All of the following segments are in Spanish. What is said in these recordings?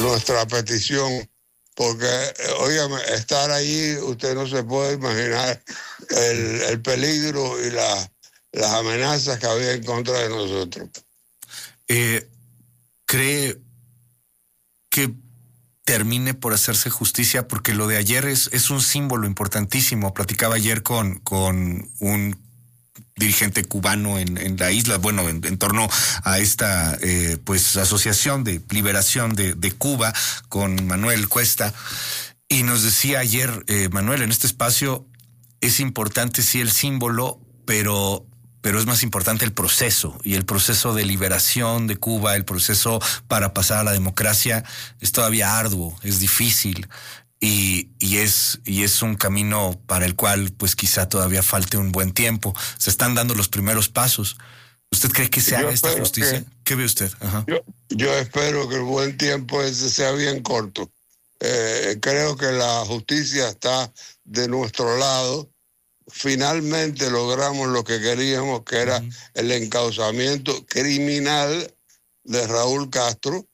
nuestra petición, porque, óigame, estar allí, usted no se puede imaginar el peligro y las amenazas que había en contra de nosotros. ¿Cree que termine por hacerse justicia? Porque lo de ayer es un símbolo importantísimo. Platicaba ayer con un dirigente cubano en la isla, bueno, en torno a esta pues asociación de liberación de Cuba, con Manuel Cuesta, y nos decía ayer, Manuel, en este espacio es importante sí el símbolo, pero es más importante el proceso, y el proceso de liberación de Cuba, el proceso para pasar a la democracia es todavía arduo, es difícil. Y es un camino para el cual pues quizá todavía falte un buen tiempo. Se están dando los primeros pasos. ¿Usted cree que se haga esta justicia? ¿Qué ve usted? Ajá. Yo espero que el buen tiempo ese sea bien corto. Creo que la justicia está de nuestro lado. Finalmente logramos lo que queríamos, que era el encauzamiento criminal de Raúl Castro.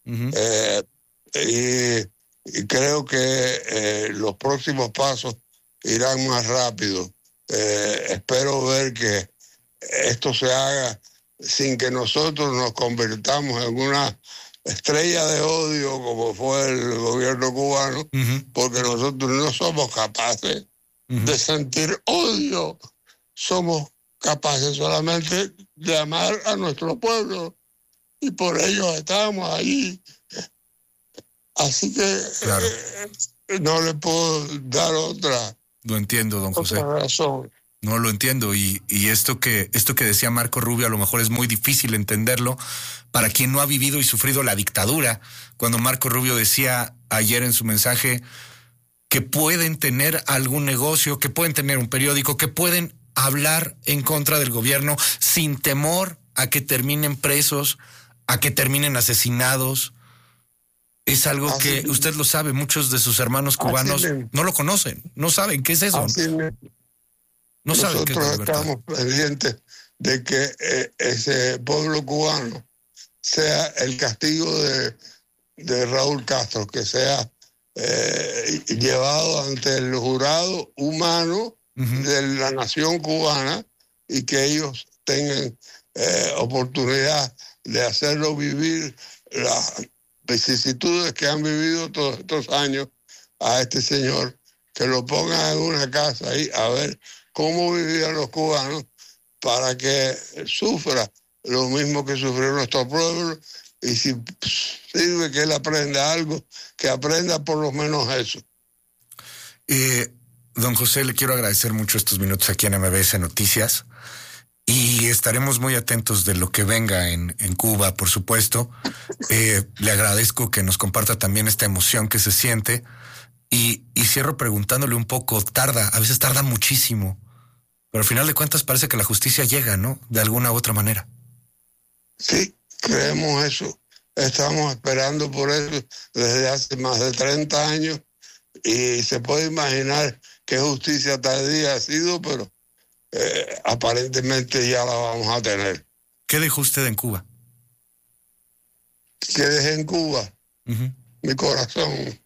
Y creo que los próximos pasos irán más rápido. Espero ver que esto se haga sin que nosotros nos convirtamos en una estrella de odio como fue el gobierno cubano, porque nosotros no somos capaces de sentir odio. Somos capaces solamente de amar a nuestro pueblo, y por ello estamos ahí. Así que claro, no le puedo dar otra. Lo entiendo, don José. Razón. No lo entiendo, y esto que decía Marco Rubio a lo mejor es muy difícil entenderlo para quien no ha vivido y sufrido la dictadura. Cuando Marco Rubio decía ayer en su mensaje que pueden tener algún negocio, que pueden tener un periódico, que pueden hablar en contra del gobierno sin temor a que terminen presos, a que terminen asesinados. Es algo que usted lo sabe, muchos de sus hermanos cubanos no lo conocen, no saben qué es eso. No saben qué es la libertad. Nosotros estamos pendientes de que ese pueblo cubano sea el castigo de Raúl Castro, que sea llevado ante el jurado humano de la nación cubana, y que ellos tengan oportunidad de hacerlo vivir las vicisitudes que han vivido todos estos años a este señor, que lo pongan en una casa ahí a ver cómo vivían los cubanos, para que sufra lo mismo que sufrió nuestro pueblo, y si sirve que él aprenda algo, que aprenda por lo menos eso. Don José, le quiero agradecer mucho estos minutos aquí en MBS Noticias, y estaremos muy atentos de lo que venga en Cuba, por supuesto. Le agradezco que nos comparta también esta emoción que se siente, y cierro preguntándole un poco, a veces tarda muchísimo, pero al final de cuentas parece que la justicia llega, ¿no? De alguna u otra manera. Sí, creemos eso. Estamos esperando por eso desde hace más de 30 años, y se puede imaginar qué justicia tardía ha sido, pero aparentemente ya la vamos a tener. ¿Qué dejó usted en Cuba? ¿Qué dejé en Cuba? Mi corazón.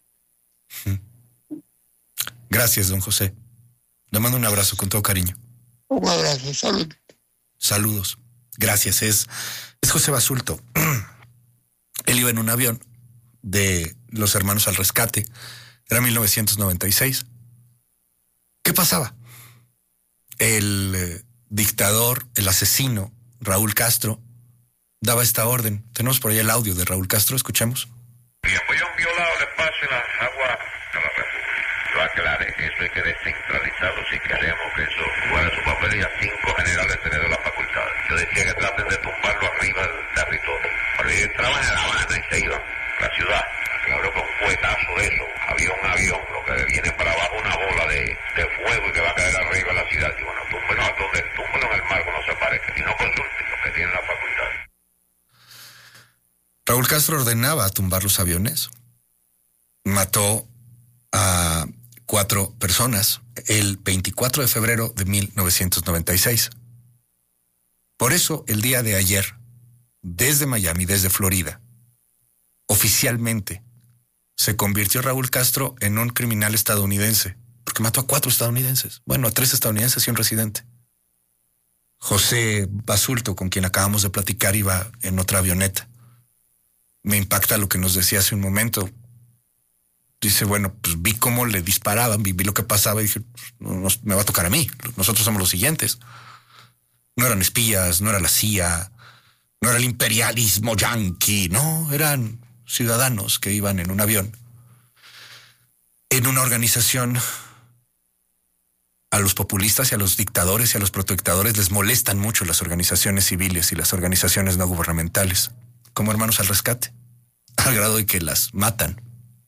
Gracias, don José. Le mando un abrazo con todo cariño. Un abrazo, salud. Saludos. Gracias. Es José Basulto. Él iba en un avión de los Hermanos al Rescate. Era 1996. ¿Qué pasaba? El dictador, el asesino, Raúl Castro, daba esta orden. Tenemos por ahí el audio de Raúl Castro, escuchemos. Y apoyan violado el espacio y las aguas de la República. Yo aclaré que eso hay que descentralizarlo si queremos que eso juegue su papel, y a 5 generales tener la facultad. Yo decía que traten de tumbarlo arriba del territorio. Pero ellos entraban en La Habana y se iban a la ciudad. Claro que un fuetazo de eso, avión, lo que viene para abajo una bola de fuego y que va a caer arriba de la ciudad. Y bueno, túmbelo en el mar cuando se parezca, y no consulten los que tienen la facultad. Raúl Castro ordenaba tumbar los aviones. Mató a 4 personas el 24 de febrero de 1996. Por eso, el día de ayer, desde Miami, desde Florida, oficialmente se convirtió Raúl Castro en un criminal estadounidense, porque mató a 4 estadounidenses. Bueno, a 3 estadounidenses y un residente. José Basulto, con quien acabamos de platicar, iba en otra avioneta. Me impacta lo que nos decía hace un momento. Dice, bueno, pues vi cómo le disparaban, vi lo que pasaba y dije, me va a tocar a mí. Nosotros somos los siguientes. No eran espías, no era la CIA, no era el imperialismo yanqui, no, eran ciudadanos que iban en un avión, en una organización. A los populistas y a los dictadores y a los protectores les molestan mucho las organizaciones civiles y las organizaciones no gubernamentales, como Hermanos al Rescate, al grado de que las matan.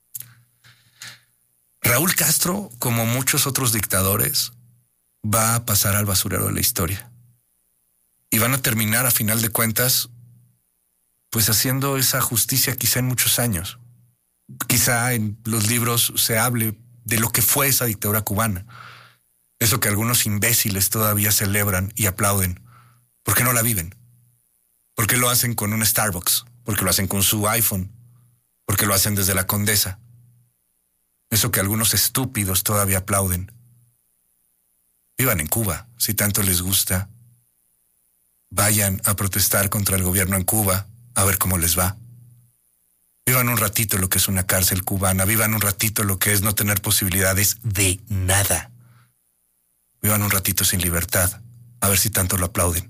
Raúl Castro, como muchos otros dictadores, va a pasar al basurero de la historia. Y van a terminar, a final de cuentas, pues haciendo esa justicia quizá en muchos años. Quizá en los libros se hable de lo que fue esa dictadura cubana. Eso que algunos imbéciles todavía celebran y aplauden. ¿Por qué no la viven? ¿Por qué lo hacen con un Starbucks? ¿Por qué lo hacen con su iPhone? ¿Por qué lo hacen desde la Condesa? Eso que algunos estúpidos todavía aplauden. Vivan en Cuba, si tanto les gusta. Vayan a protestar contra el gobierno en Cuba, a ver cómo les va. Vivan un ratito lo que es una cárcel cubana. Vivan un ratito lo que es no tener posibilidades de nada. Vivan un ratito sin libertad, a ver si tanto lo aplauden.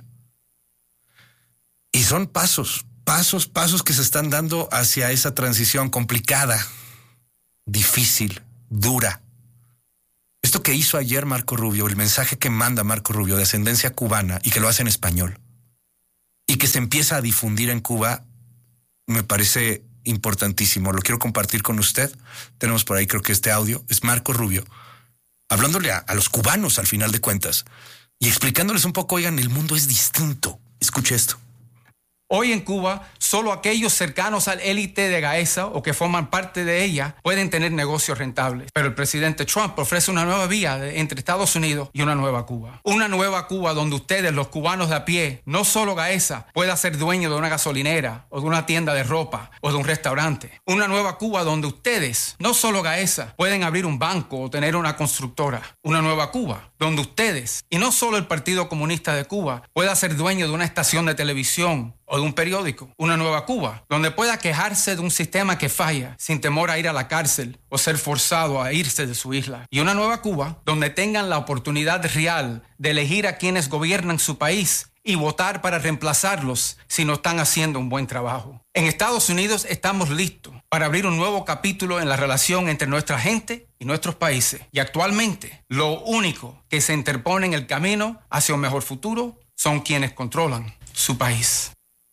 Y son pasos que se están dando hacia esa transición complicada, difícil, dura. Esto que hizo ayer Marco Rubio, el mensaje que manda Marco Rubio de ascendencia cubana y que lo hace en español y que se empieza a difundir en Cuba, me parece importantísimo. Lo quiero compartir con usted. Tenemos por ahí, creo que este audio es Marco Rubio hablándole a los cubanos al final de cuentas y explicándoles un poco, oigan, el mundo es distinto. Escuche esto. Hoy en Cuba, solo aquellos cercanos al élite de Gaesa o que forman parte de ella pueden tener negocios rentables. Pero el presidente Trump ofrece una nueva vía entre Estados Unidos y una nueva Cuba. Una nueva Cuba donde ustedes, los cubanos de a pie, no solo Gaesa, pueda ser dueño de una gasolinera o de una tienda de ropa o de un restaurante. Una nueva Cuba donde ustedes, no solo Gaesa, pueden abrir un banco o tener una constructora. Una nueva Cuba donde ustedes, y no solo el Partido Comunista de Cuba, pueda ser dueño de una estación de televisión o de un periódico. Una nueva Cuba, donde pueda quejarse de un sistema que falla sin temor a ir a la cárcel o ser forzado a irse de su isla. Y una nueva Cuba, donde tengan la oportunidad real de elegir a quienes gobiernan su país y votar para reemplazarlos si no están haciendo un buen trabajo. En Estados Unidos estamos listos para abrir un nuevo capítulo en la relación entre nuestra gente y nuestros países. Y actualmente, lo único que se interpone en el camino hacia un mejor futuro son quienes controlan su país.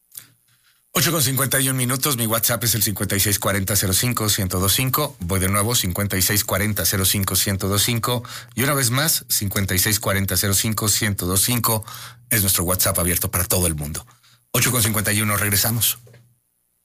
8:51, mi WhatsApp es el 5640-05-1025. Voy de nuevo, 5640-05-1025. Y una vez más, 5640-05-1025 es nuestro WhatsApp abierto para todo el mundo. 8:51, regresamos.